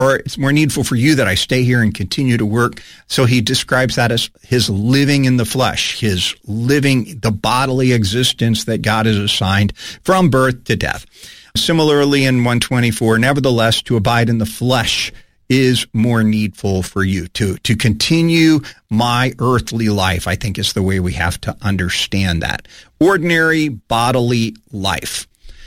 or it's more needful for you that I stay here and continue to work. So he describes that as his living in the flesh, his living the bodily existence that God has assigned from birth to death. Similarly, in 124, nevertheless, to abide in the flesh is more needful for you. To continue my earthly life, I think, is the way we have to understand that. Ordinary bodily life.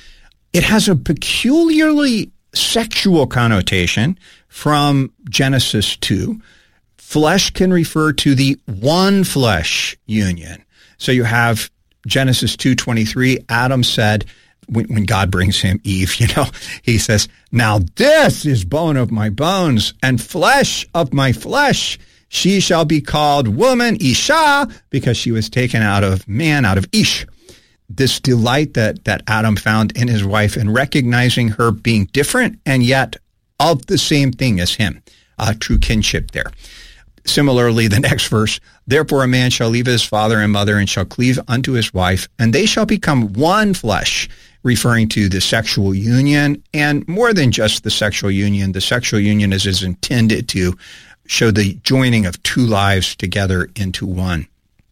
It has a peculiarly sexual connotation from Genesis 2. Flesh can refer to the one flesh union. So you have Genesis 2:23, Adam said, when God brings him Eve, he says, now this is bone of my bones and flesh of my flesh. She shall be called woman, Isha, because she was taken out of man, out of Ish. This delight that Adam found in his wife and recognizing her being different and yet of the same thing as him, true kinship there. Similarly, the next verse, therefore a man shall leave his father and mother and shall cleave unto his wife, and they shall become one flesh, referring to the sexual union, and more than just the sexual union is intended to show the joining of two lives together into one.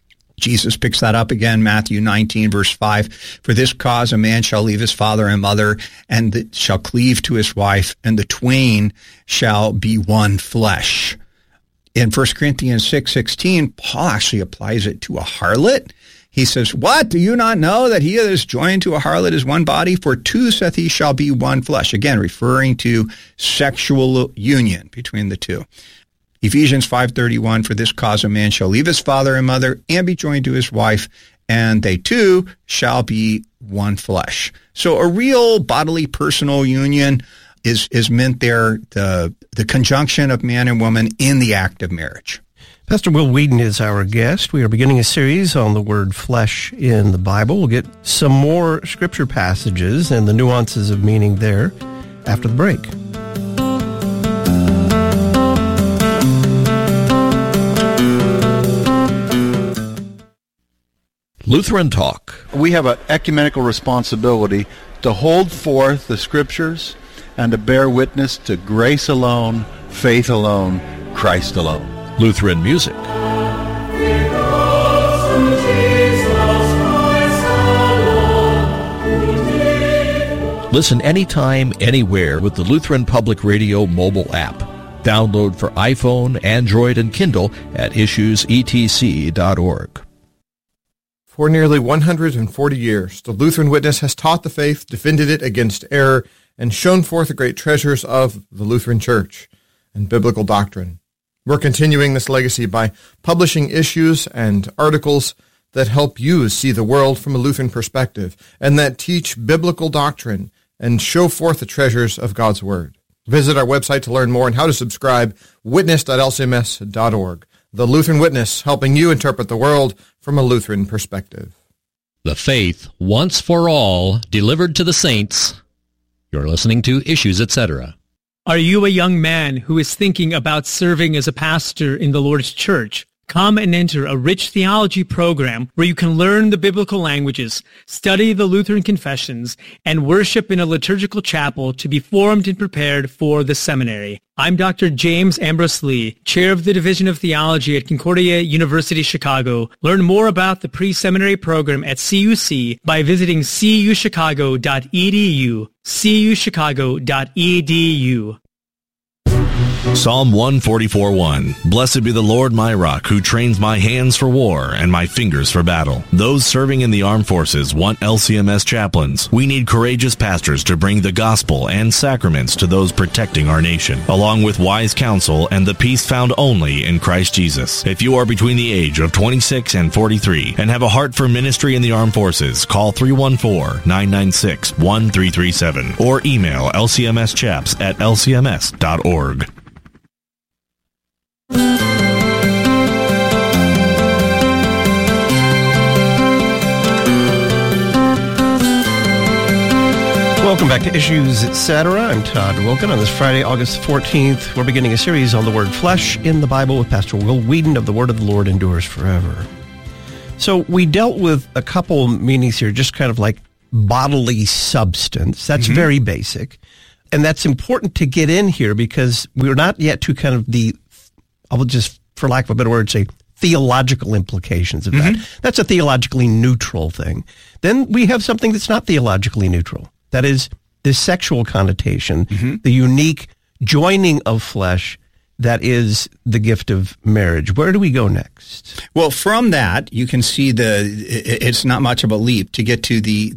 Jesus picks that up again, Matthew 19, verse 5. For this cause a man shall leave his father and mother, and shall cleave to his wife, and the twain shall be one flesh. In 1 Corinthians 6:16, Paul actually applies it to a harlot. He says, what? Do you not know that he that is joined to a harlot is one body? For two, saith he, shall be one flesh. Again, referring to sexual union between the two. Ephesians 5:31, for this cause a man shall leave his father and mother and be joined to his wife, and they two shall be one flesh. So a real bodily personal union is meant there, the conjunction of man and woman in the act of marriage. Pastor Will Weedon is our guest. We are beginning a series on the word flesh in the Bible. We'll get some more scripture passages and the nuances of meaning there after the break. Lutheran Talk. We have an ecumenical responsibility to hold forth the Scriptures and to bear witness to grace alone, faith alone, Christ alone. Lutheran music. Listen anytime, anywhere with the Lutheran Public Radio mobile app. Download for iPhone, Android, and Kindle at issuesetc.org. For nearly 140 years, the Lutheran Witness has taught the faith, defended it against error, and shown forth the great treasures of the Lutheran Church and biblical doctrine. We're continuing this legacy by publishing issues and articles that help you see the world from a Lutheran perspective and that teach biblical doctrine and show forth the treasures of God's Word. Visit our website to learn more and how to subscribe, witness.lcms.org. The Lutheran Witness, helping you interpret the world from a Lutheran perspective. The faith, once for all, delivered to the saints. You're listening to Issues, Etc. Are you a young man who is thinking about serving as a pastor in the Lord's church? Come and enter a rich theology program where you can learn the biblical languages, study the Lutheran confessions, and worship in a liturgical chapel to be formed and prepared for the seminary. I'm Dr. James Ambrose Lee, chair of the Division of Theology at Concordia University, Chicago. Learn more about the pre-seminary program at CUC by visiting cuchicago.edu, cuchicago.edu. Psalm 144:1. Blessed be the Lord my rock, who trains my hands for war and my fingers for battle. Those serving in the armed forces want LCMS chaplains. We need courageous pastors to bring the gospel and sacraments to those protecting our nation, along with wise counsel and the peace found only in Christ Jesus. If you are between the age of 26 and 43 and have a heart for ministry in the armed forces, call 314-996-1337 or email lcmschaps@lcms.org. Welcome back to Issues, Etc. I'm Todd Wilken. On this Friday, August 14th, we're beginning a series on the word flesh in the Bible with Pastor Will Weedon of The Word of the Lord Endures Forever. So we dealt with a couple meanings here, just kind of like bodily substance. That's very basic. And that's important to get in here because we're not yet to kind of I will just, for lack of a better word, say theological implications of that. That's a theologically neutral thing. Then we have something that's not theologically neutral. That is this sexual connotation, the unique joining of flesh that is the gift of marriage. Where do we go next? Well, from that, you can see it's not much of a leap to get to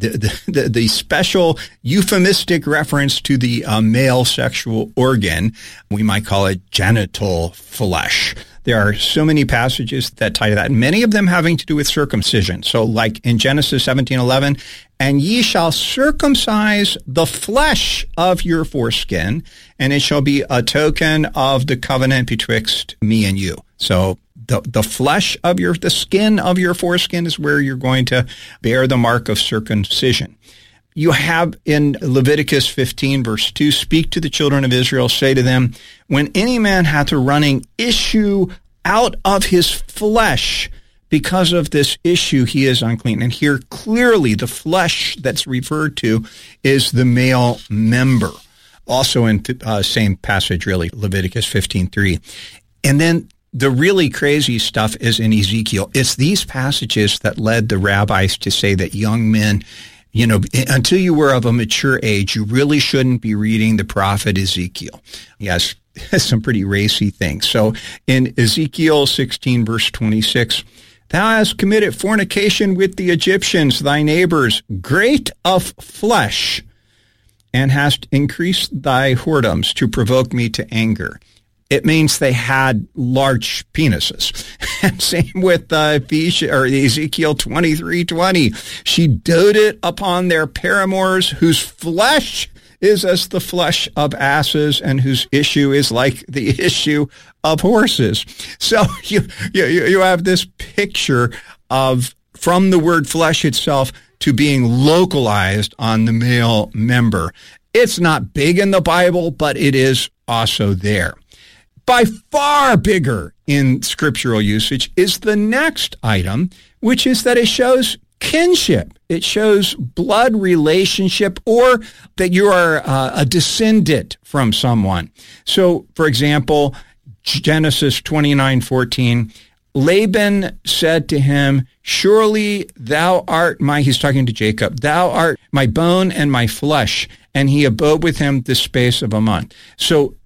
the special euphemistic reference to the male sexual organ. We might call it genital flesh. There are so many passages that tie to that, many of them having to do with circumcision. So like in Genesis 17:11, and ye shall circumcise the flesh of your foreskin, and it shall be a token of the covenant betwixt me and you. So the flesh of the skin of your foreskin is where you're going to bear the mark of circumcision. You have in Leviticus 15, verse 2, speak to the children of Israel, say to them, when any man hath a running issue out of his flesh, because of this issue, he is unclean. And here, clearly, the flesh that's referred to is the male member. Also in same passage, really, Leviticus 15:3. And then the really crazy stuff is in Ezekiel. It's these passages that led the rabbis to say that young men, until you were of a mature age, you really shouldn't be reading the prophet Ezekiel. Yes, some pretty racy things. So in Ezekiel 16, verse 26, thou hast committed fornication with the Egyptians, thy neighbors, great of flesh, and hast increased thy whoredoms to provoke me to anger. It means they had large penises. And same with Ezekiel 23:20. She doted upon their paramours, whose flesh is as the flesh of asses, and whose issue is like the issue of horses. So you have this picture of, from the word flesh itself to being localized on the male member. It's not big in the Bible, but it is also there. By far bigger in scriptural usage is the next item, which is that it shows kinship. It shows blood relationship, or that you are a descendant from someone. So, for example, Genesis 29:14, Laban said to him, surely thou art he's talking to Jacob, thou art my bone and my flesh. And he abode with him the space of a month. So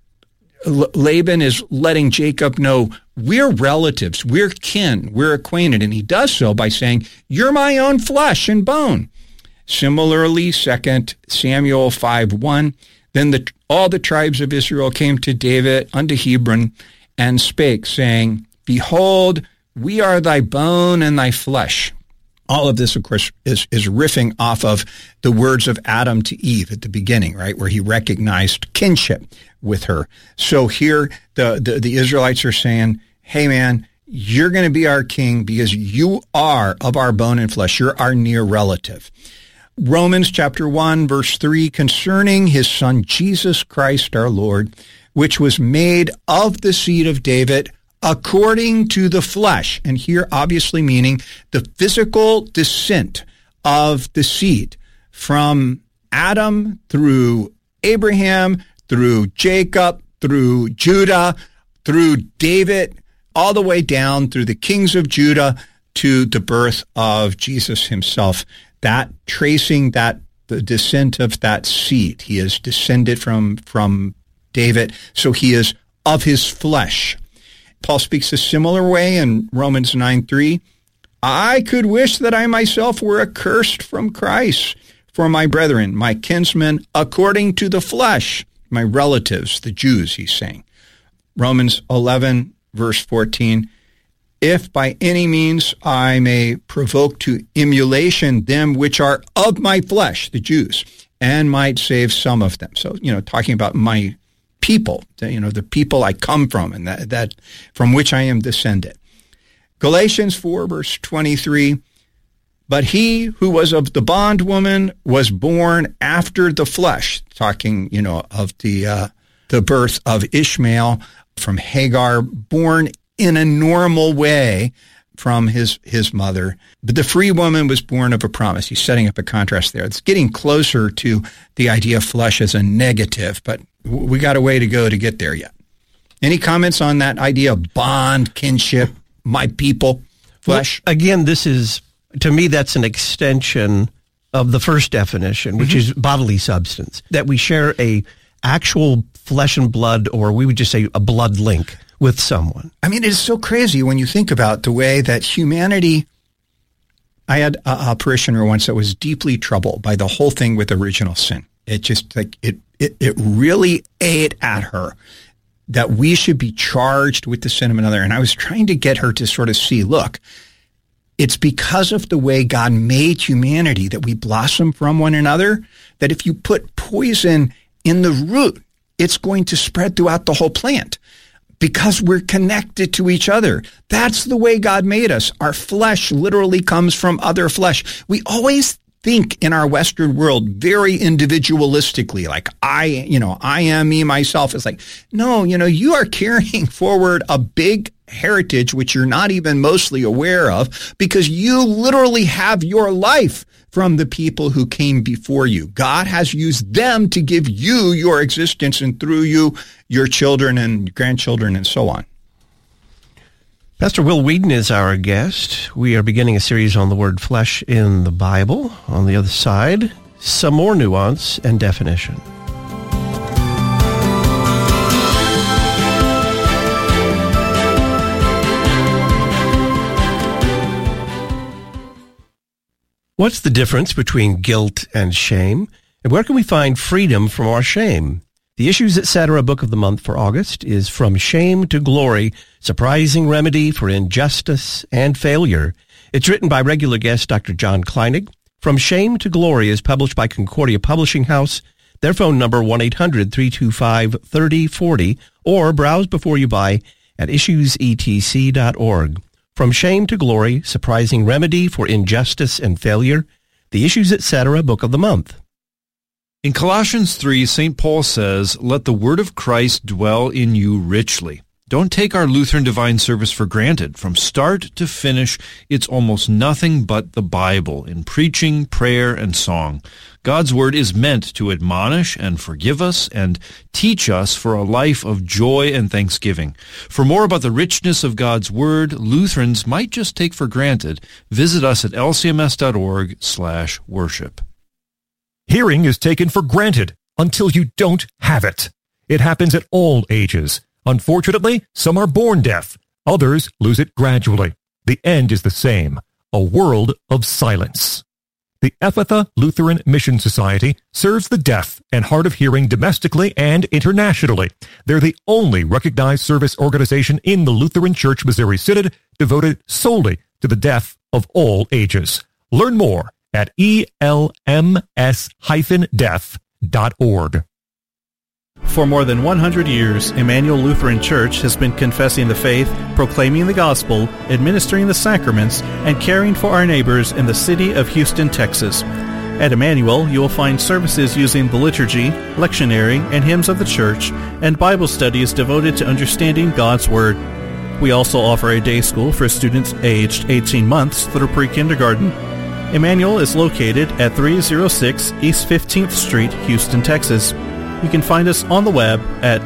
Laban is letting Jacob know, we're relatives, we're kin, we're acquainted. And he does so by saying, you're my own flesh and bone. Similarly, 2 Samuel 5:1, then all the tribes of Israel came to David unto Hebron and spake, saying, behold, we are thy bone and thy flesh. All of this, of course, is riffing off of the words of Adam to Eve at the beginning, right, where he recognized kinship with her. So here the Israelites are saying, hey, man, you're going to be our king because you are of our bone and flesh. You're our near relative. Romans chapter 1, verse 3, concerning his son Jesus Christ our Lord, which was made of the seed of David, according to the flesh, and here obviously meaning the physical descent of the seed from Adam through Abraham, through Jacob, through Judah, through David, all the way down through the kings of Judah to the birth of Jesus himself. That tracing the descent of that seed. He is descended from David, so he is of his flesh. Paul speaks a similar way in Romans 9:3. I could wish that I myself were accursed from Christ for my brethren, my kinsmen, according to the flesh, my relatives, the Jews, he's saying. Romans 11, verse 14, if by any means I may provoke to emulation them which are of my flesh, the Jews, and might save some of them. So, talking about my people, the people I come from, and that from which I am descended. Galatians 4, verse 23, but he who was of the bondwoman was born after the flesh, talking, of the birth of Ishmael from Hagar, born in a normal way from his mother. But the free woman was born of a promise. He's setting up a contrast there. It's getting closer to the idea of flesh as a negative, but we got a way to go to get there yet. Any comments on that idea of bond, kinship, my people, flesh? Well, again, this is, to me, that's an extension of the first definition, which is bodily substance, that we share a actual flesh and blood, or we would just say a blood link with someone. I mean, it's so crazy when you think about the way that humanity. I had a parishioner once that was deeply troubled by the whole thing with original sin. It just it really ate at her that we should be charged with the sin of another. And I was trying to get her to sort of see, look, it's because of the way God made humanity that we blossom from one another, that if you put poison in the root, it's going to spread throughout the whole plant because we're connected to each other. That's the way God made us. Our flesh literally comes from other flesh. We always think in our Western world very individualistically, like I am me, myself. It's like, no, you are carrying forward a big heritage, which you're not even mostly aware of, because you literally have your life from the people who came before you. God has used them to give you your existence, and through you, your children and grandchildren and so on. Pastor Will Weedon is our guest. We are beginning a series on the word flesh in the Bible. On the other side, some more nuance and definition. What's the difference between guilt and shame? And where can we find freedom from our shame? The Issues Etc. Book of the Month for August is From Shame to Glory, Surprising Remedy for Injustice and Failure. It's written by regular guest Dr. John Kleinig. From Shame to Glory is published by Concordia Publishing House. Their phone number 1-800-325-3040, or browse before you buy at issuesetc.org. From Shame to Glory, Surprising Remedy for Injustice and Failure. The Issues Etc. Book of the Month. In Colossians 3, St. Paul says, "Let the word of Christ dwell in you richly." Don't take our Lutheran Divine Service for granted. From start to finish, it's almost nothing but the Bible in preaching, prayer, and song. God's word is meant to admonish and forgive us and teach us for a life of joy and thanksgiving. For more about the richness of God's word Lutherans might just take for granted, visit us at lcms.org/worship. Hearing is taken for granted until you don't have it. It happens at all ages. Unfortunately, some are born deaf. Others lose it gradually. The end is the same, a world of silence. The Ephatha Lutheran Mission Society serves the deaf and hard of hearing domestically and internationally. They're the only recognized service organization in the Lutheran Church Missouri Synod devoted solely to the deaf of all ages. Learn more at elms-deaf.org. For more than 100 years, Emmanuel Lutheran Church has been confessing the faith, proclaiming the gospel, administering the sacraments, and caring for our neighbors in the city of Houston, Texas. At Emmanuel, you will find services using the liturgy, lectionary, and hymns of the church, and Bible studies devoted to understanding God's Word. We also offer a day school for students aged 18 months through pre-kindergarten. Emmanuel is located at 306 East 15th Street, Houston, Texas. You can find us on the web at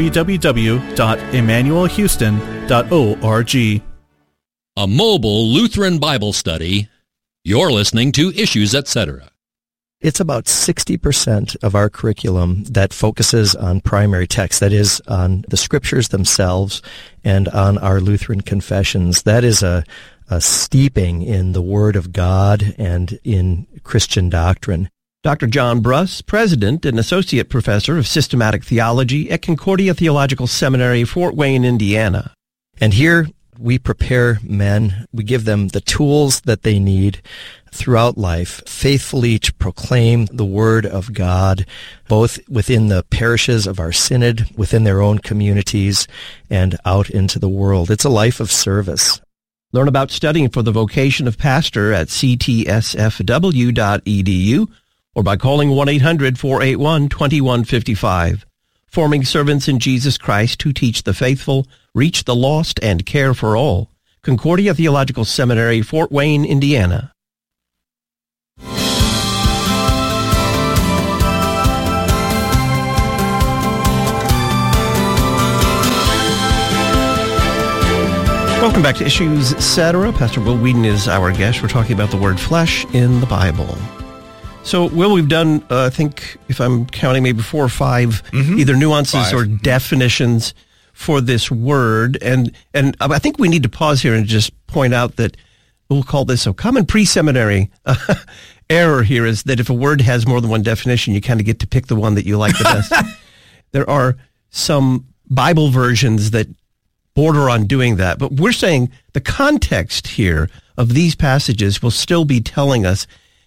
www.emmanuelhouston.org. A mobile Lutheran Bible study. You're listening to Issues Etc. It's about 60% of our curriculum that focuses on primary text, that is, on the scriptures themselves and on our Lutheran confessions. That is a steeping in the Word of God and in Christian doctrine. Dr. John Bruss, President and Associate Professor of Systematic Theology at Concordia Theological Seminary, Fort Wayne, Indiana. And here we prepare men, we give them the tools that they need throughout life, faithfully to proclaim the Word of God, both within the parishes of our synod, within their own communities, and out into the world. It's a life of service. Learn about studying for the vocation of pastor at ctsfw.edu or by calling 1-800-481-2155. Forming servants in Jesus Christ who teach the faithful, reach the lost, and care for all. Concordia Theological Seminary, Fort Wayne, Indiana. Welcome back to Issues Etc. Pastor Will Weedon is our guest. We're talking about the word flesh in the Bible. So, Will, we've done, I think, if I'm counting, maybe 4 or 5 either nuances or definitions for this word. And I think we need to pause here and just point out that we'll call this a common pre-seminary error here, is that if a word has more than one definition, you kind of get to pick the one that you like the best. There are some Bible versions that border on doing that. But we're saying the context here of these passages will still be telling us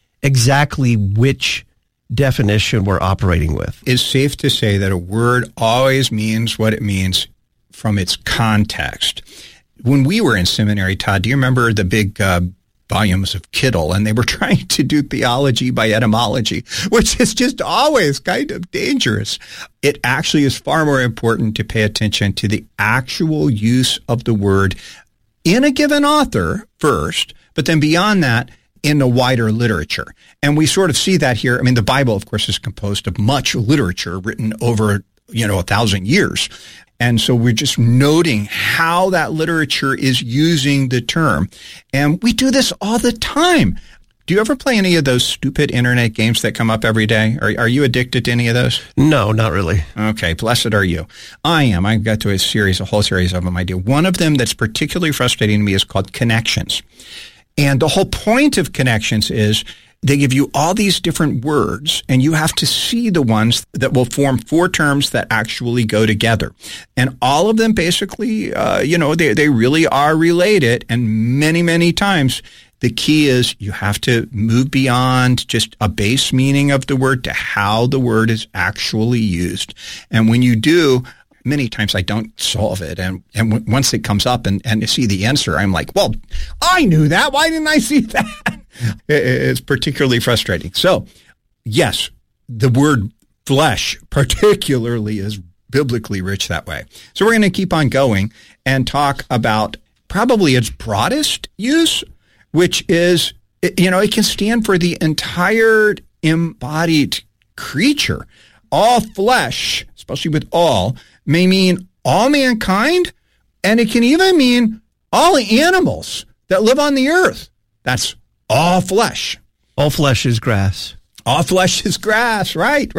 exactly which definition we're operating with. It's safe to say that a word always means what it means from its context. When we were in seminary, Todd, do you remember the big volumes of Kittle? And they were trying to do theology by etymology, which is just always kind of dangerous. It actually is far more important to pay attention to the actual use of the word in a given author first, but then beyond that, in the wider literature. And we sort of see that here. I mean, the Bible, of course, is composed of much literature written over, 1,000 years. And so we're just noting how that literature is using the term. And we do this all the time. Do you ever play any of those stupid internet games that come up every day? Are you addicted to any of those? No, not really. Okay, blessed are you. I am. I've got to a whole series of them I do. One of them that's particularly frustrating to me is called Connections. And the whole point of Connections is they give you all these different words, and you have to see the ones that will form 4 terms that actually go together. And all of them basically, they really are related. And many, many times, the key is you have to move beyond just a base meaning of the word to how the word is actually used. And when you do, many times I don't solve it. And once it comes up and you see the answer, I'm like, well, I knew that. Why didn't I see that? It's particularly frustrating. So, yes, the word flesh particularly is biblically rich that way. So we're going to keep on going and talk about probably its broadest use, which is, it can stand for the entire embodied creature. All flesh, especially with all, may mean all mankind, and it can even mean all animals that live on the earth. That's all flesh. All flesh is grass. All flesh is grass, right.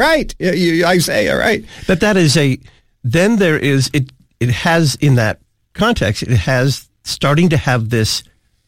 Isaiah, right. But that is then there is, it has in that context, it has starting to have this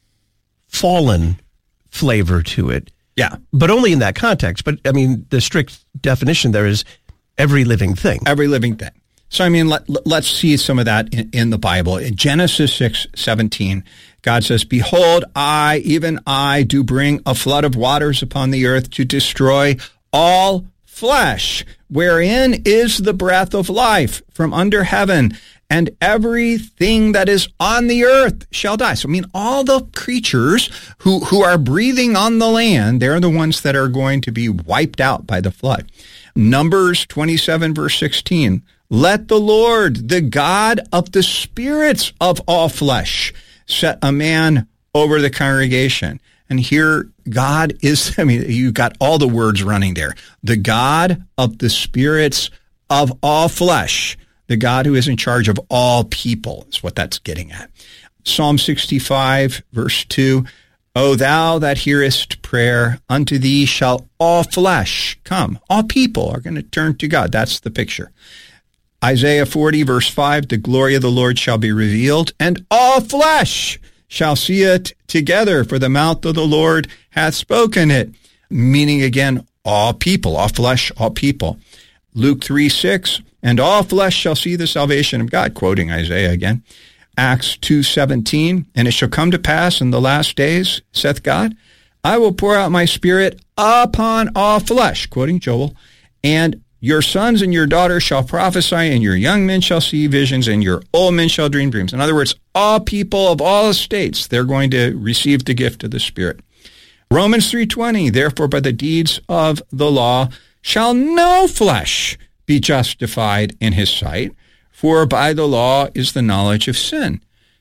fallen flavor to it. Yeah. But only in that context. But, I mean, the strict definition there is every living thing. Every living thing. So, I mean, let's see some of that in the Bible. In Genesis 6:17, God says, "Behold, I, even I, do bring a flood of waters upon the earth to destroy all flesh, wherein is the breath of life from under heaven, and everything that is on the earth shall die." So, I mean, all the creatures who are breathing on the land, they're the ones that are going to be wiped out by the flood. Numbers 27, verse 16, "Let the Lord, the God of the spirits of all flesh, set a man over the congregation." And here, God is, you got all the words running there. The God of the spirits of all flesh. The God who is in charge of all people is what that's getting at. Psalm 65, verse 2, "O thou that hearest prayer, unto thee shall all flesh come." All people are going to turn to God. That's the picture. Isaiah 40, verse 5, "The glory of the Lord shall be revealed, and all flesh shall see it together, for the mouth of the Lord hath spoken it." Meaning, again, all people, all flesh, all people. Luke 3:6, "And all flesh shall see the salvation of God," quoting Isaiah again. Acts 2:17, "And it shall come to pass in the last days, saith God, I will pour out my spirit upon all flesh," quoting Joel, "and your sons and your daughters shall prophesy, and your young men shall see visions, and your old men shall dream dreams." In other words, all people of all estates, they're going to receive the gift of the Spirit. Romans 3:20, "Therefore by the deeds of the law shall no flesh be justified in his sight, for by the law is the knowledge of sin."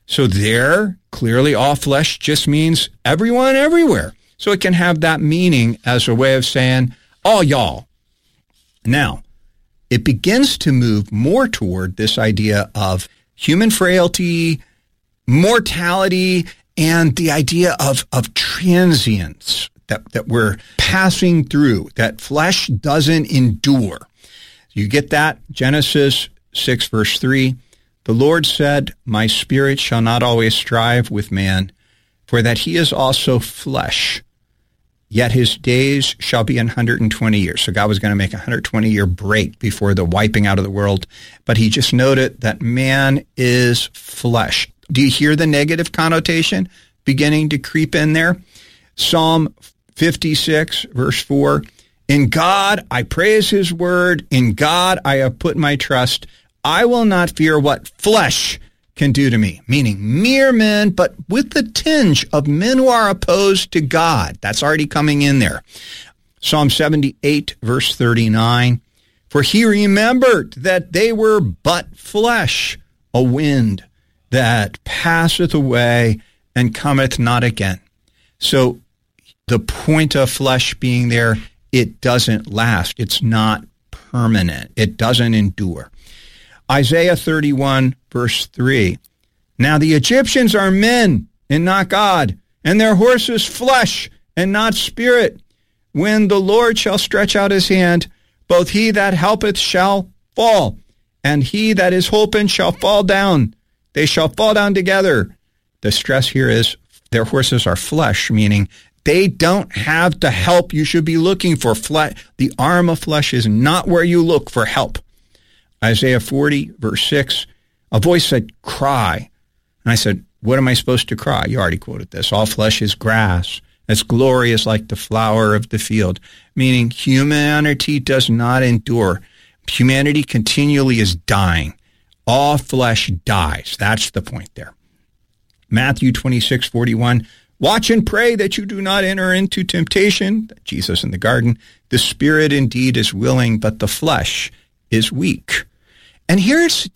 So there, clearly all flesh just means everyone everywhere. So it can have that meaning as a way of saying, all y'all. Now, it begins to move more toward this idea of human frailty, mortality, and the idea of transience that we're passing through, that flesh doesn't endure. You get that? Genesis 6, verse 3. The Lord said, my spirit shall not always strive with man, for that he is also flesh. Yet his days shall be 120 years. So God was going to make a 120-year break before the wiping out of the world. But he just noted that man is flesh. Do you hear the negative connotation beginning to creep in there? Psalm 56, verse 4. In God I praise his word. In God I have put my trust. I will not fear what flesh can do to me, meaning mere men, but with the tinge of men who are opposed to God. That's already coming in there. Psalm 78, verse 39, for he remembered that they were but flesh, a wind that passeth away and cometh not again. So the point of flesh being there, it doesn't last. It's not permanent. It doesn't endure. Isaiah 31, verse 3. Now the Egyptians are men and not God, and their horses flesh and not spirit. When the Lord shall stretch out his hand, both he that helpeth shall fall, and he that is holpen shall fall down. They shall fall down together. The stress here is their horses are flesh, meaning they don't have the help you should be looking for. The arm of flesh is not where you look for help. Isaiah 40, verse 6, a voice said, cry. And I said, what am I supposed to cry? You already quoted this. All flesh is grass. Its glory is like the flower of the field, meaning humanity does not endure. Humanity continually is dying. All flesh dies. That's the point there. Matthew 26, 41, watch and pray that you do not enter into temptation. Jesus in the garden. The spirit indeed is willing, but the flesh is weak. And here it's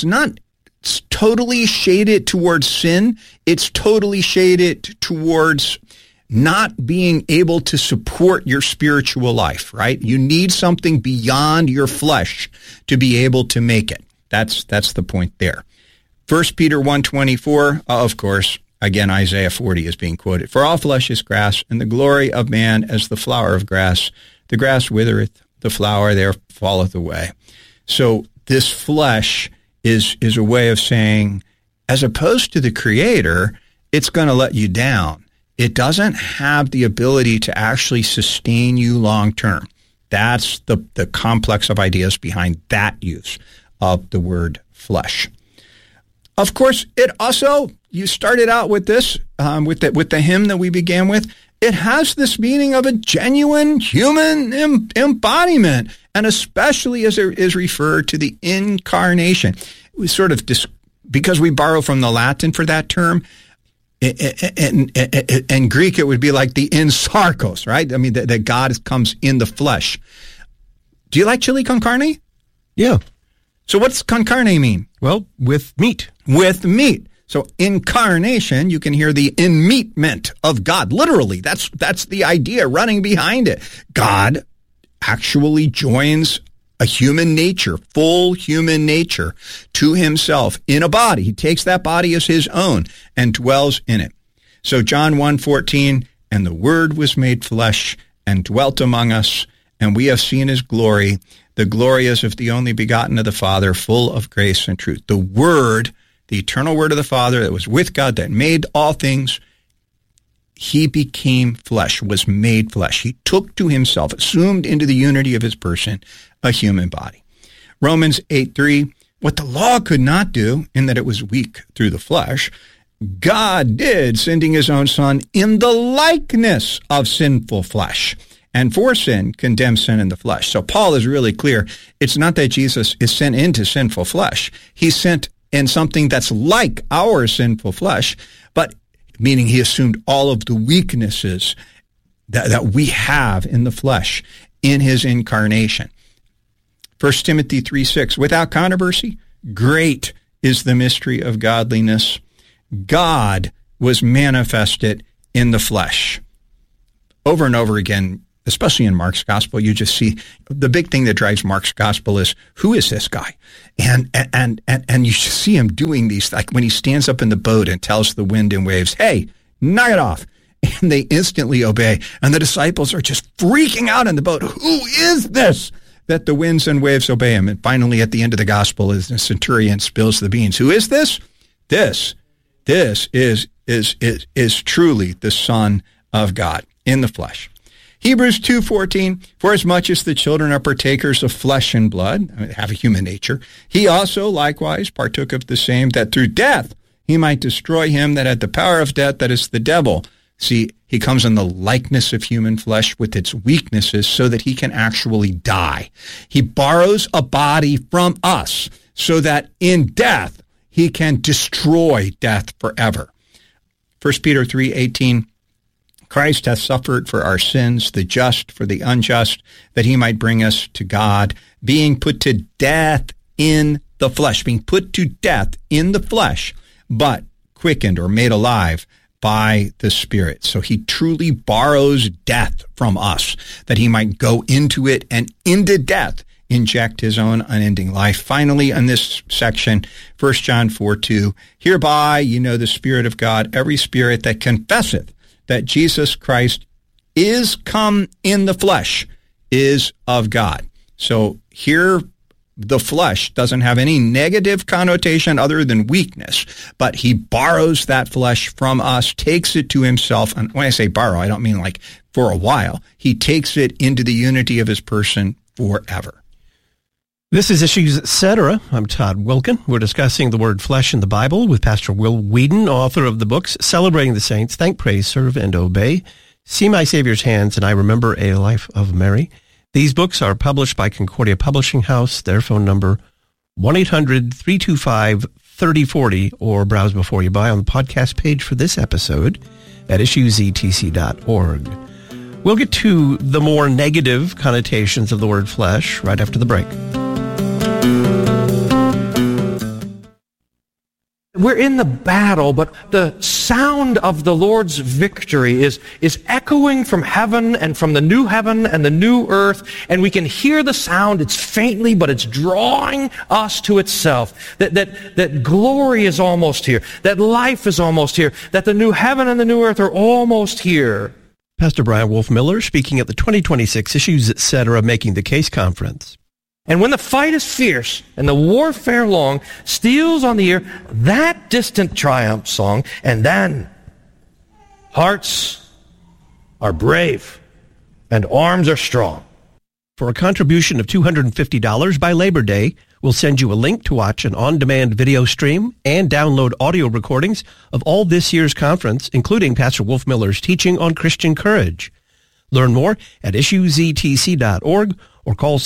totally shaded towards sin. It's totally shaded towards not being able to support your spiritual life, right? You need something beyond your flesh to be able to make it. That's the point there. 1 Peter 1:24, of course, again, Isaiah 40 is being quoted. For all flesh is grass, and the glory of man as the flower of grass. The grass withereth, the flower there falleth away. So this flesh is a way of saying, as opposed to the Creator, it's going to let you down. It doesn't have the ability to actually sustain you long term. That's the complex of ideas behind that use of the word flesh. Of course, it also, you started out with this, with the hymn that we began with, it has this meaning of a genuine human embodiment, and especially as it is referred to the incarnation. We sort of, because we borrow from the Latin for that term, in Greek it would be like the ensarkos, right? I mean, that God comes in the flesh. Do you like chili con carne? Yeah. So what's con carne mean? Well, with meat. With meat. So incarnation, you can hear the in-meatment of God. Literally, that's the idea running behind it. God actually joins a human nature, full human nature, to himself in a body. He takes that body as his own and dwells in it. So John 1:14, and the Word was made flesh and dwelt among us, and we have seen his glory. The glory is of the only begotten of the Father, full of grace and truth. The Word, the eternal Word of the Father that was with God, that made all things, he became flesh, was made flesh. He took to himself, assumed into the unity of his person, a human body. Romans 8:3, what the law could not do, in that it was weak through the flesh, God did, sending his own Son in the likeness of sinful flesh, and for sin, condemned sin in the flesh. So Paul is really clear. It's not that Jesus is sent into sinful flesh. He's sent in something that's like our sinful flesh, but meaning he assumed all of the weaknesses that we have in the flesh in his incarnation. 1 Timothy 3:6, without controversy, great is the mystery of godliness. God was manifested in the flesh. Over and over again, especially in Mark's gospel, you just see the big thing that drives Mark's gospel is, who is this guy? And you see him doing these, like when he stands up in the boat and tells the wind and waves, hey, knock it off. And they instantly obey. And the disciples are just freaking out in the boat. Who is this? That the winds and waves obey him. And finally, at the end of the gospel, as the centurion spills the beans, who is this? This is truly the Son of God in the flesh. Hebrews 2:14, for as much as the children are partakers of flesh and blood, have a human nature, he also likewise partook of the same, that through death he might destroy him that had the power of death, that is the devil. See, he comes in the likeness of human flesh with its weaknesses so that he can actually die. He borrows a body from us so that in death he can destroy death forever. 1 Peter 3:18, Christ hath suffered for our sins, the just for the unjust, that he might bring us to God, being put to death in the flesh, being put to death in the flesh, but quickened or made alive by the Spirit. So he truly borrows death from us, that he might go into it and into death inject his own unending life. Finally, in this section, 1 John 4:2, hereby you know the Spirit of God, every spirit that confesseth that Jesus Christ is come in the flesh is of God. So here, the flesh doesn't have any negative connotation other than weakness, but he borrows that flesh from us, takes it to himself. And when I say borrow, I don't mean like for a while. He takes it into the unity of his person forever. This is Issues Etc. I'm Todd Wilken. We're discussing the word flesh in the Bible with Pastor Will Whedon, author of the books Celebrating the Saints, Thank, Praise, Serve, and Obey, See My Savior's Hands, and I Remember a Life of Mary. These books are published by Concordia Publishing House. Their phone number, 1-800-325-3040, or browse before you buy on the podcast page for this episode at issuesetc.org. We'll get to the more negative connotations of the word flesh right after the break. We're in the battle, but the sound of the Lord's victory is echoing from heaven and from the new heaven and the new earth, and we can hear the sound. It's faintly, but it's drawing us to itself. That glory is almost here. That life is almost here. That the new heaven and the new earth are almost here. Pastor Brian Wolfmiller speaking at the 2026 Issues Etc. Making the Case Conference. And when the fight is fierce and the warfare long, steals on the ear that distant triumph song, and then hearts are brave and arms are strong. For a contribution of $250 by Labor Day, we'll send you a link to watch an on-demand video stream and download audio recordings of all this year's conference, including Pastor Wolfmiller's teaching on Christian courage. Learn more at issuesetc.org or call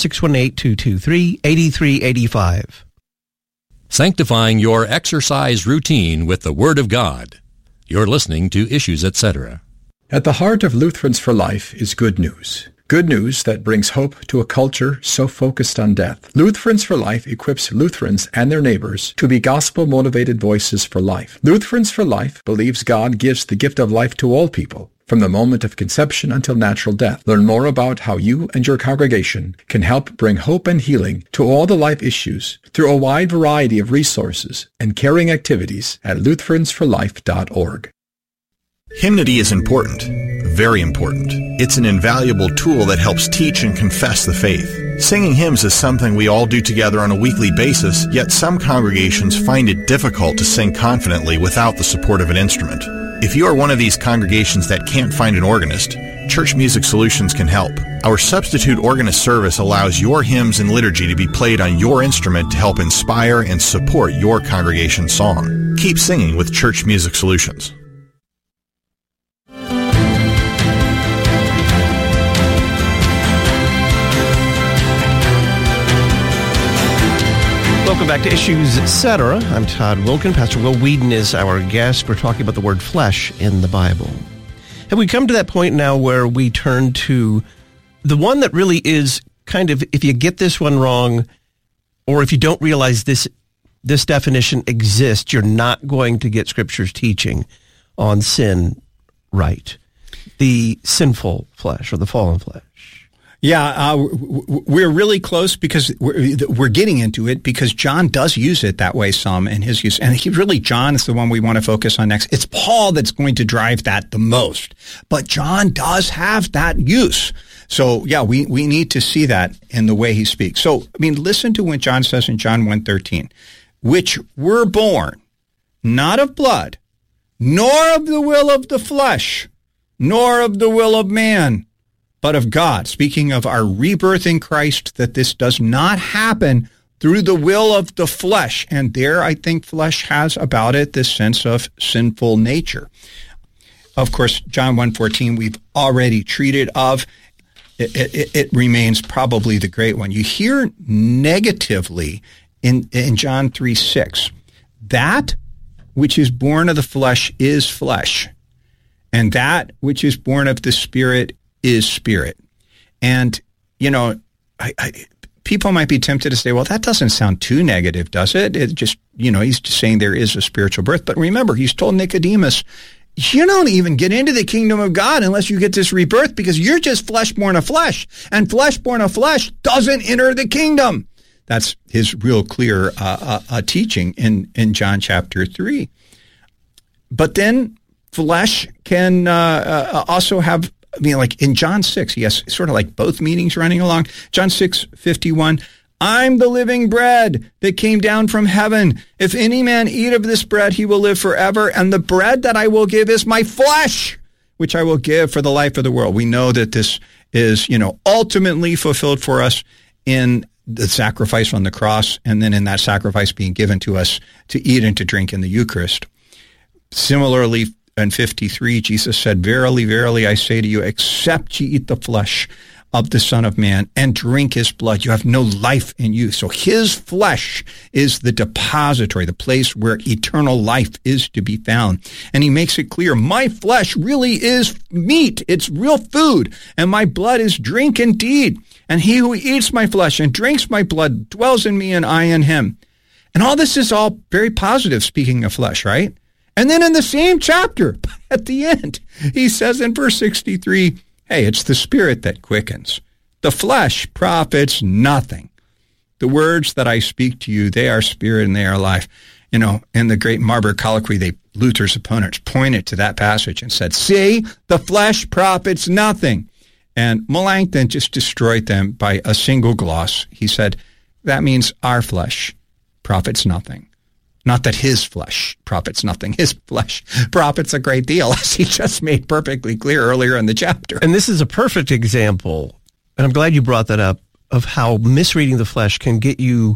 618-223-8385. Sanctifying your exercise routine with the Word of God. You're listening to Issues Etc. At the heart of Lutherans for Life is good news. Good news that brings hope to a culture so focused on death. Lutherans for Life equips Lutherans and their neighbors to be gospel-motivated voices for life. Lutherans for Life believes God gives the gift of life to all people, from the moment of conception until natural death. Learn more about how you and your congregation can help bring hope and healing to all the life issues through a wide variety of resources and caring activities at lutheransforlife.org. Hymnody is important, very important. It's an invaluable tool that helps teach and confess the faith. Singing hymns is something we all do together on a weekly basis, yet some congregations find it difficult to sing confidently without the support of an instrument. If you are one of these congregations that can't find an organist, Church Music Solutions can help. Our substitute organist service allows your hymns and liturgy to be played on your instrument to help inspire and support your congregation's song. Keep singing with Church Music Solutions. Welcome back to Issues Etc. I'm Todd Wilken. Pastor Will Whedon is our guest. We're talking about the word flesh in the Bible. Have we come to that point now where we turn to the one that really is kind of, if you get this one wrong, or if you don't realize this this definition exists, you're not going to get Scripture's teaching on sin right. The sinful flesh or the fallen flesh. Yeah, we're really close because we're getting into it because John does use it that way some in his use. And John is the one we want to focus on next. It's Paul that's going to drive that the most. But John does have that use. So, yeah, we need to see that in the way he speaks. So, listen to what John says in John 1:13, which were born not of blood, nor of the will of the flesh, nor of the will of man, but of God. Speaking of our rebirth in Christ, that this does not happen through the will of the flesh. And there, I think flesh has about it this sense of sinful nature. Of course, John 1:14, we've already treated of. It remains probably the great one. You hear negatively in John 3:6, that which is born of the flesh is flesh, and that which is born of the Spirit is spirit. And, people might be tempted to say, well, that doesn't sound too negative, does it? It just, he's just saying there is a spiritual birth. But remember, he's told Nicodemus, you don't even get into the kingdom of God unless you get this rebirth because you're just flesh born of flesh. And flesh born of flesh doesn't enter the kingdom. That's his real clear teaching in John chapter 3. But then flesh can also have, like in John 6, he has sort of like both meanings running along. John 6:51, I'm the living bread that came down from heaven. If any man eat of this bread, he will live forever. And the bread that I will give is my flesh, which I will give for the life of the world. We know that this is, ultimately fulfilled for us in the sacrifice on the cross, and then in that sacrifice being given to us to eat and to drink in the Eucharist. Similarly, in 53, Jesus said, verily, verily, I say to you, except ye eat the flesh of the Son of Man and drink his blood, you have no life in you. So his flesh is the depository, the place where eternal life is to be found. And he makes it clear, my flesh really is meat. It's real food. And my blood is drink indeed. And he who eats my flesh and drinks my blood dwells in me and I in him. And all this is all very positive, speaking of flesh, right? And then in the same chapter, at the end, he says in verse 63, hey, it's the Spirit that quickens. The flesh profits nothing. The words that I speak to you, they are spirit and they are life. In the great Marburg Colloquy, Luther's opponents pointed to that passage and said, see, the flesh profits nothing. And Melanchthon just destroyed them by a single gloss. He said, that means our flesh profits nothing. Not that his flesh profits nothing. His flesh profits a great deal, as he just made perfectly clear earlier in the chapter. And this is a perfect example, and I'm glad you brought that up, of how misreading the flesh can get you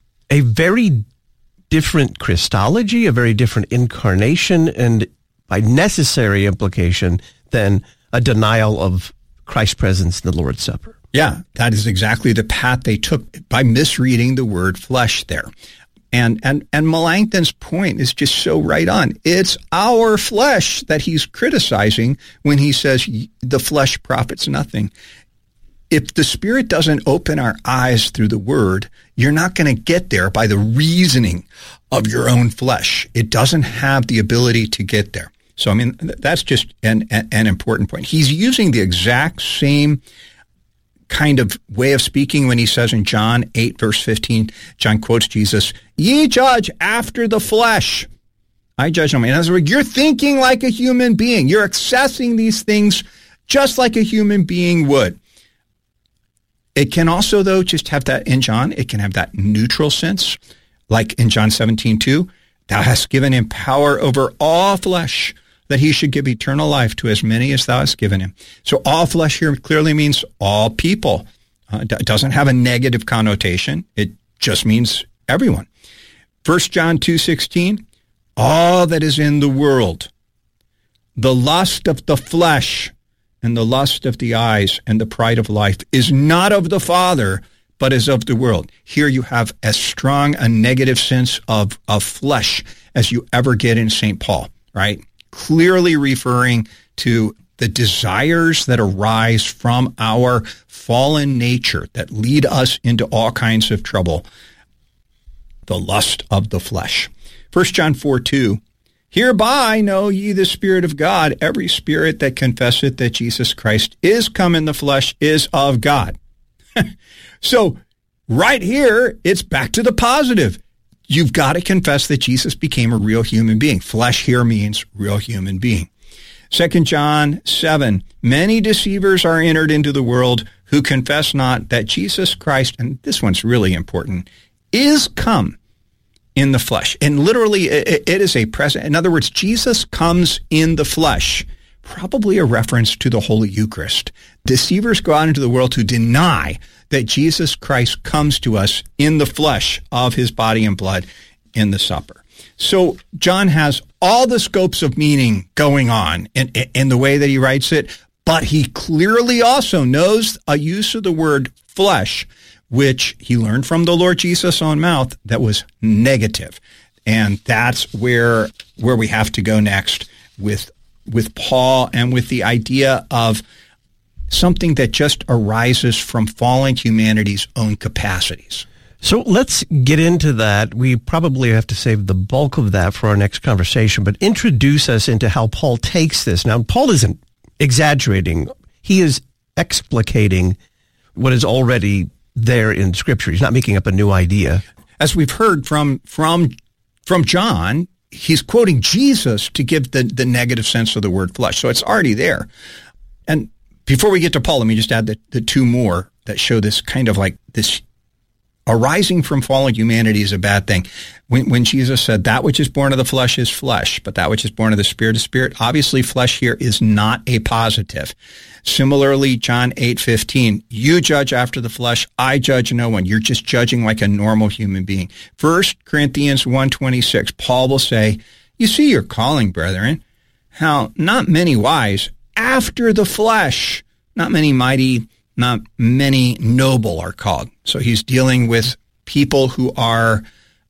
a very different Christology, a very different incarnation, and by necessary implication, than a denial of Christ's presence in the Lord's Supper. Yeah, that is exactly the path they took by misreading the word flesh there. And Melanchthon's point is just so right on. It's our flesh that he's criticizing when he says the flesh profits nothing. If the Spirit doesn't open our eyes through the Word, you're not going to get there by the reasoning of your own flesh. It doesn't have the ability to get there. So, that's just an important point. He's using the exact same kind of way of speaking when he says in John 8, verse 15, John quotes Jesus, ye judge after the flesh. I judge no man. In other words, you're thinking like a human being. You're accessing these things just like a human being would. It can also, though, just have that in John, it can have that neutral sense, like in John 17:2, thou hast given him power over all flesh, that he should give eternal life to as many as thou hast given him. So all flesh here clearly means all people. It doesn't have a negative connotation. It just means everyone. 1 John 2:16, all that is in the world, the lust of the flesh and the lust of the eyes and the pride of life is not of the Father, but is of the world. Here you have as strong a negative sense of flesh as you ever get in St. Paul, right? Clearly referring to the desires that arise from our fallen nature that lead us into all kinds of trouble. the lust of the flesh. 1 John 4:2, hereby know ye the Spirit of God. Every spirit that confesseth that Jesus Christ is come in the flesh is of God. So right here, it's back to the positive. You've got to confess that Jesus became a real human being. Flesh here means real human being. 2 John 7, many deceivers are entered into the world who confess not that Jesus Christ, and this one's really important, is come in the flesh. And literally, it is a present. In other words, Jesus comes in the flesh, probably a reference to the Holy Eucharist. Deceivers go out into the world to deny that Jesus Christ comes to us in the flesh of his body and blood in the supper. So John has all the scopes of meaning going on in the way that he writes it, but he clearly also knows a use of the word flesh, which he learned from the Lord Jesus' own mouth, that was negative. And that's where we have to go next with Paul and with the idea of something that just arises from fallen humanity's own capacities. So let's get into that. We probably have to save the bulk of that for our next conversation, but introduce us into how Paul takes this. Now, Paul isn't exaggerating. He is explicating what is already there in Scripture. He's not making up a new idea. As we've heard from John, he's quoting Jesus to give the negative sense of the word flesh. So it's already there. And before we get to Paul, let me just add the two more that show this kind of like this arising from fallen humanity is a bad thing. When Jesus said, that which is born of the flesh is flesh, but that which is born of the Spirit is spirit, obviously flesh here is not a positive. Similarly, John 8:15, you judge after the flesh, I judge no one. You're just judging like a normal human being. 1 Corinthians 1:26, Paul will say, you see your calling, brethren, how not many wise after the flesh, not many mighty, not many noble are called. So he's dealing with people who are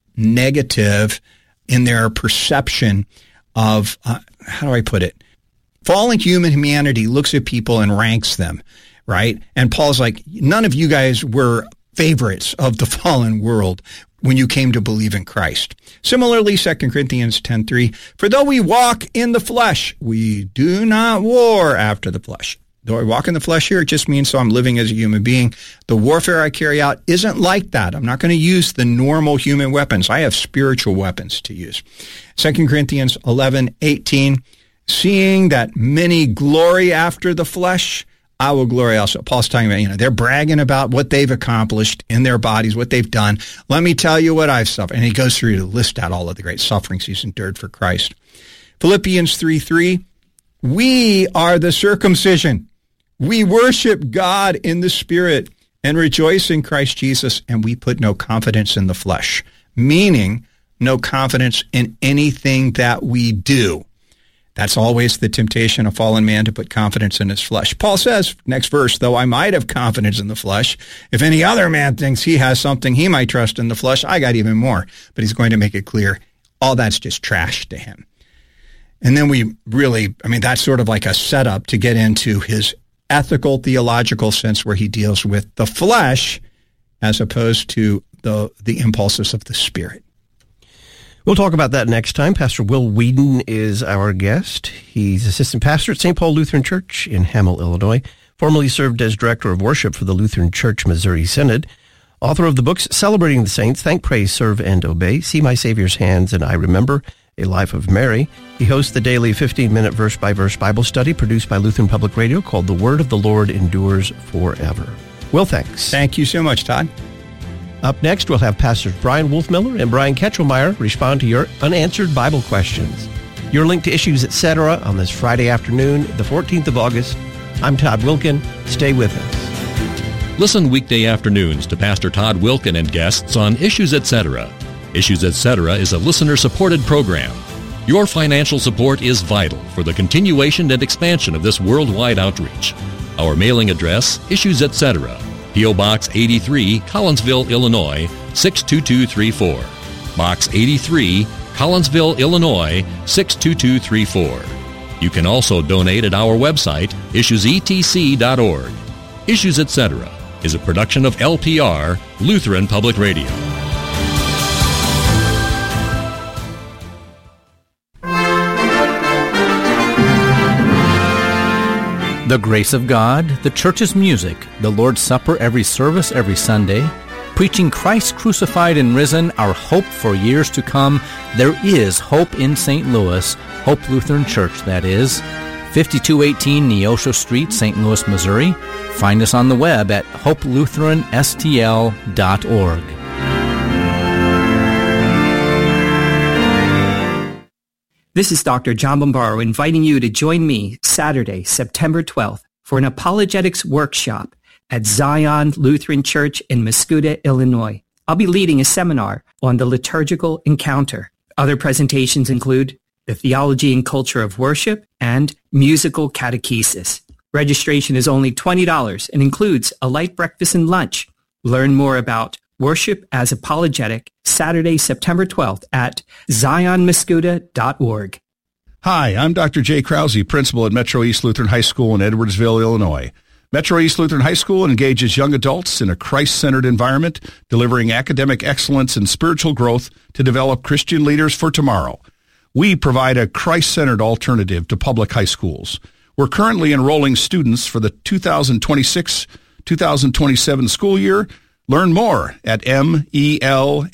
negative in their perception of, how do I put it? Fallen humanity looks at people and ranks them, right? And Paul's like, none of you guys were favorites of the fallen world when you came to believe in Christ. Similarly, 2 Corinthians 10:3, for though we walk in the flesh, we do not war after the flesh. Though I walk in the flesh here, it just means so I'm living as a human being. The warfare I carry out isn't like that. I'm not going to use the normal human weapons. I have spiritual weapons to use. 2 Corinthians 11:18, seeing that many glory after the flesh, I will glory also. Paul's talking about, they're bragging about what they've accomplished in their bodies, what they've done. Let me tell you what I've suffered. And he goes through to list out all of the great sufferings he's endured for Christ. Philippians 3:3, we are the circumcision. We worship God in the Spirit and rejoice in Christ Jesus, and we put no confidence in the flesh, meaning no confidence in anything that we do. That's always the temptation of fallen man, to put confidence in his flesh. Paul says, next verse, though I might have confidence in the flesh, if any other man thinks he has something he might trust in the flesh, I got even more. But he's going to make it clear, all that's just trash to him. And then that's sort of like a setup to get into his ethical, theological sense where he deals with the flesh as opposed to the impulses of the Spirit. We'll talk about that next time. Pastor Will Weedon is our guest. He's assistant pastor at St. Paul Lutheran Church in Hamel, Illinois. Formerly served as director of worship for the Lutheran Church Missouri Synod. Author of the books Celebrating the Saints, Thank, Praise, Serve, and Obey, See My Savior's Hands, and I Remember, A Life of Mary. He hosts the daily 15-minute verse-by-verse Bible study produced by Lutheran Public Radio called The Word of the Lord Endures Forever. Will, thanks. Thank you so much, Todd. Up next, we'll have Pastors Brian Wolfmiller and Brian Ketchelmeyer respond to your unanswered Bible questions. Your link to Issues, Etc. on this Friday afternoon, the 14th of August. I'm Todd Wilken. Stay with us. Listen weekday afternoons to Pastor Todd Wilken and guests on Issues, Etc. Issues, Etc. is a listener-supported program. Your financial support is vital for the continuation and expansion of this worldwide outreach. Our mailing address, Issues, Etc., P.O. Box 83, Collinsville, Illinois, 62234. Box 83, Collinsville, Illinois, 62234. You can also donate at our website, issuesetc.org. Issues, Etc. is a production of LPR, Lutheran Public Radio. The grace of God, the church's music, the Lord's Supper every service every Sunday, preaching Christ crucified and risen, our hope for years to come. There is hope in St. Louis, Hope Lutheran Church, that is. 5218 Neosho Street, St. Louis, Missouri. Find us on the web at hopelutheranstl.org. This is Dr. John Bombaro inviting you to join me Saturday, September 12th for an apologetics workshop at Zion Lutheran Church in Mascoutah, Illinois. I'll be leading a seminar on the liturgical encounter. Other presentations include the theology and culture of worship and musical catechesis. Registration is only $20 and includes a light breakfast and lunch. Learn more about Worship as Apologetic Saturday, September 12th at zionmascoutah.org. Hi, I'm Dr. Jay Krause, principal at Metro East Lutheran High School in Edwardsville, Illinois. Metro East Lutheran High School engages young adults in a Christ-centered environment, delivering academic excellence and spiritual growth to develop Christian leaders for tomorrow. We provide a Christ-centered alternative to public high schools. We're currently enrolling students for the 2026-2027 school year. Learn more at melhs.org,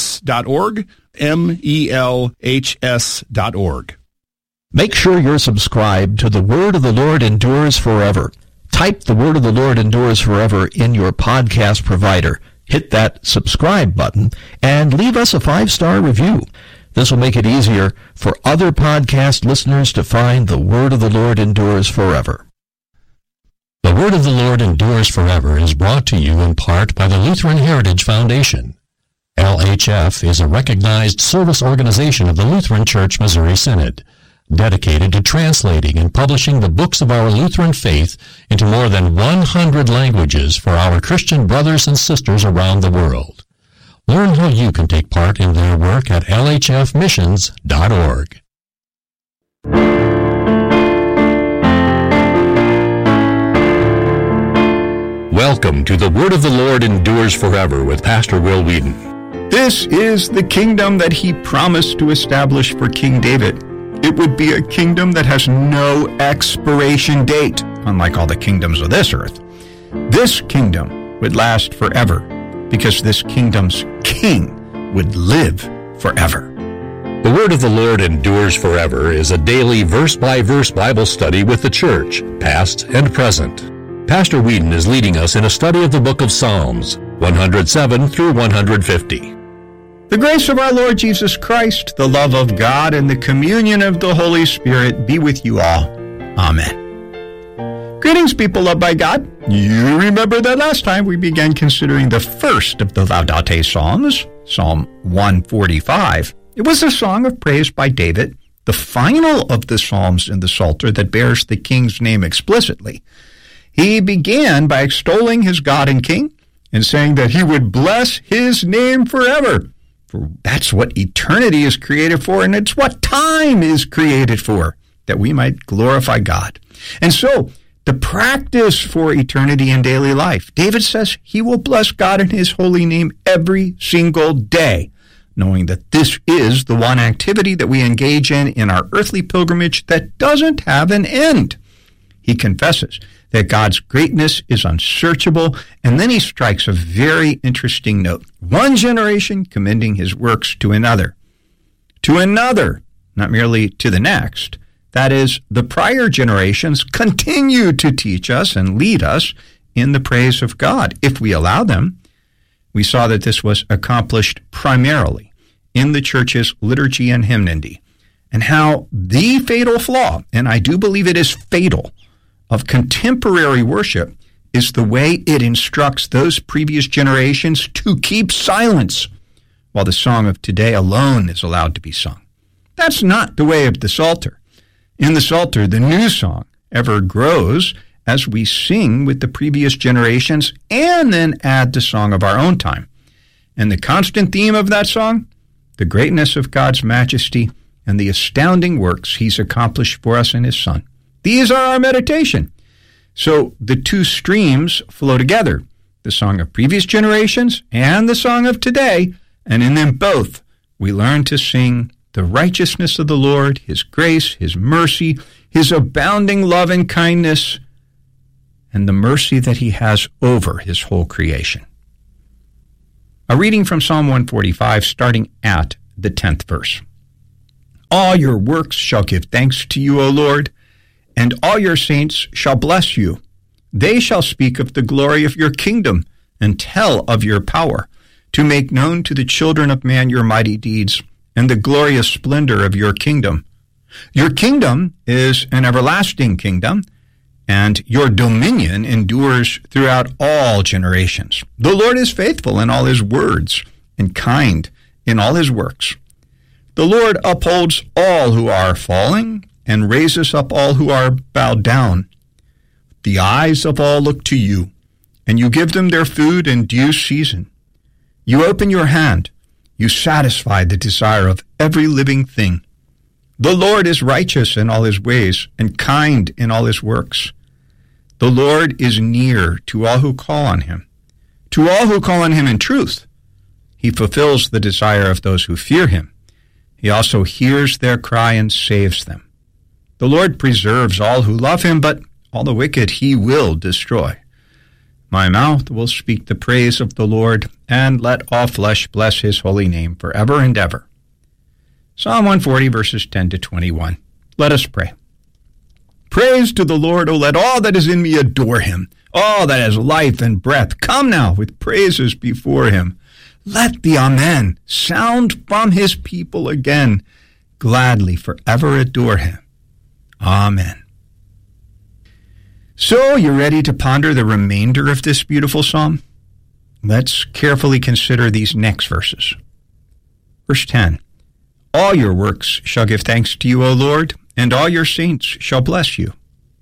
melhs.org. Make sure you're subscribed to The Word of the Lord Endures Forever. Type The Word of the Lord Endures Forever in your podcast provider. Hit that subscribe button and leave us a 5-star review. This will make it easier for other podcast listeners to find The Word of the Lord Endures Forever. The Word of the Lord Endures Forever is brought to you in part by the Lutheran Heritage Foundation. LHF is a recognized service organization of the Lutheran Church Missouri Synod, dedicated to translating and publishing the books of our Lutheran faith into more than 100 languages for our Christian brothers and sisters around the world. Learn how you can take part in their work at lhfmissions.org. Welcome to The Word of the Lord Endures Forever with Pastor Will Whedon. This is the kingdom that he promised to establish for King David. It would be a kingdom that has no expiration date, unlike all the kingdoms of this earth. This kingdom would last forever, because this kingdom's king would live forever. The Word of the Lord Endures Forever is a daily verse-by-verse Bible study with the church, past and present. Pastor Whedon is leading us in a study of the book of Psalms, 107 through 150. The grace of our Lord Jesus Christ, the love of God, and the communion of the Holy Spirit be with you all. Amen. Greetings, people loved by God. You remember that last time we began considering the first of the Laudate Psalms, Psalm 145. It was a song of praise by David, the final of the Psalms in the Psalter that bears the King's name explicitly. He began by extolling his God and King and saying that he would bless his name forever. For that's what eternity is created for, and it's what time is created for, that we might glorify God. And so, the practice for eternity in daily life, David says he will bless God in his holy name every single day, knowing that this is the one activity that we engage in our earthly pilgrimage that doesn't have an end. He confesses that God's greatness is unsearchable, and then he strikes a very interesting note. One generation commending his works to another, not merely to the next. That is, the prior generations continue to teach us and lead us in the praise of God, if we allow them. We saw that this was accomplished primarily in the church's liturgy and hymnody, and how the fatal flaw, and I do believe it is fatal, of contemporary worship is the way it instructs those previous generations to keep silence, while the song of today alone is allowed to be sung. That's not the way of the Psalter. In the Psalter, the new song ever grows as we sing with the previous generations and then add the song of our own time. And the constant theme of that song? The greatness of God's majesty and the astounding works he's accomplished for us in his Son. These are our meditation. So the two streams flow together, the song of previous generations and the song of today, and in them both we learn to sing the righteousness of the Lord, his grace, his mercy, his abounding love and kindness, and the mercy that he has over his whole creation. A reading from Psalm 145, starting at the 10th verse. All your works shall give thanks to you, O Lord, and all your saints shall bless you. They shall speak of the glory of your kingdom and tell of your power, to make known to the children of man your mighty deeds and the glorious splendor of your kingdom. Your kingdom is an everlasting kingdom, and your dominion endures throughout all generations. The Lord is faithful in all his words and kind in all his works. The Lord upholds all who are falling and raises up all who are bowed down. The eyes of all look to you, and you give them their food in due season. You open your hand, you satisfy the desire of every living thing. The Lord is righteous in all his ways and kind in all his works. The Lord is near to all who call on him, to all who call on him in truth. He fulfills the desire of those who fear him. He also hears their cry and saves them. The Lord preserves all who love him, but all the wicked he will destroy. My mouth will speak the praise of the Lord, and let all flesh bless his holy name forever and ever. Psalm 140, verses 10 to 21. Let us pray. Praise to the Lord, O let all that is in me adore him. All that has life and breath, come now with praises before him. Let the Amen sound from his people again. Gladly forever adore him. Amen. So, you ready to ponder the remainder of this beautiful psalm? Let's carefully consider these next verses. Verse 10. All your works shall give thanks to you, O Lord, and all your saints shall bless you.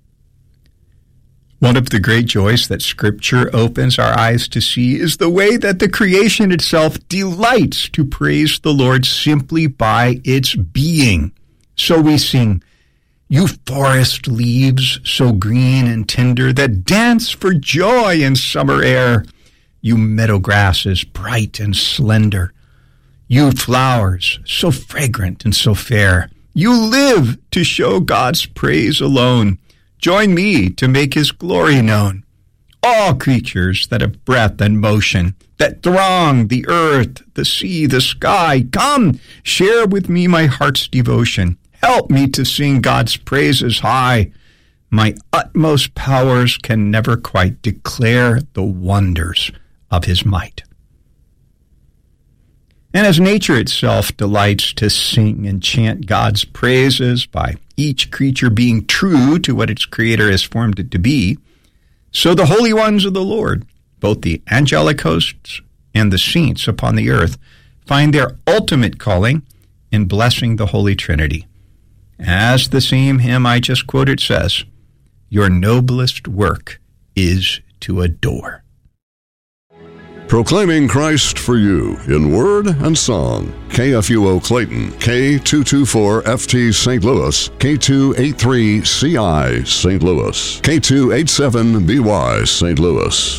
One of the great joys that Scripture opens our eyes to see is the way that the creation itself delights to praise the Lord simply by its being. So we sing, you forest leaves so green and tender that dance for joy in summer air. You meadow grasses bright and slender. You flowers so fragrant and so fair. You live to show God's praise alone. Join me to make his glory known. All creatures that have breath and motion, that throng the earth, the sea, the sky, come, share with me my heart's devotion. Help me to sing God's praises high. My utmost powers can never quite declare the wonders of his might. And as nature itself delights to sing and chant God's praises by each creature being true to what its creator has formed it to be, so the holy ones of the Lord, both the angelic hosts and the saints upon the earth, find their ultimate calling in blessing the Holy Trinity. As the same hymn I just quoted says, your noblest work is to adore. Proclaiming Christ for you in word and song. KFUO Clayton, K224FT St. Louis, K283CI St. Louis, K287BY St. Louis.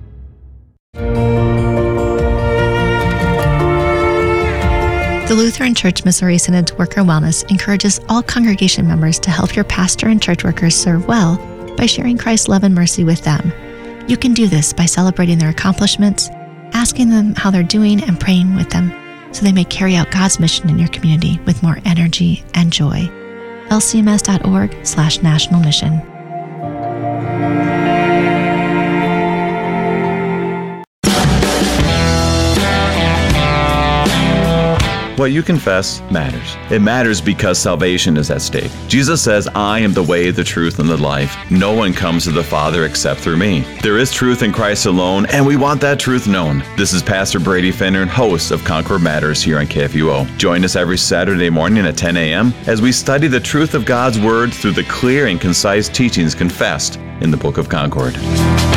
The Lutheran Church Missouri Synod's Worker Wellness encourages all congregation members to help your pastor and church workers serve well by sharing Christ's love and mercy with them. You can do this by celebrating their accomplishments, asking them how they're doing, and praying with them so they may carry out God's mission in your community with more energy and joy. lcms.org/national mission. What you confess matters. It matters because salvation is at stake. Jesus says, I am the way, the truth, and the life. No one comes to the Father except through me. There is truth in Christ alone, and we want that truth known. This is Pastor Brady Fenner, host of Concord Matters here on KFUO. Join us every Saturday morning at 10 a.m. as we study the truth of God's Word through the clear and concise teachings confessed in the Book of Concord.